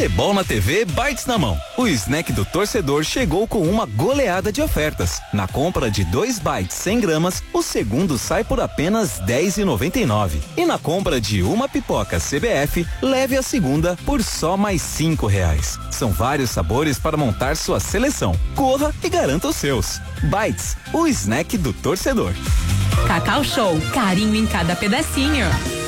Futebol na TV, Bites na mão. O snack do torcedor chegou com uma goleada de ofertas. Na compra de 2 bites 100 gramas, o segundo sai por apenas R$10,99. E na compra de uma pipoca CBF, leve a segunda por só mais R$5. São vários sabores para montar sua seleção. Corra e garanta os seus. Bites, o snack do torcedor. Cacau Show, carinho em cada pedacinho.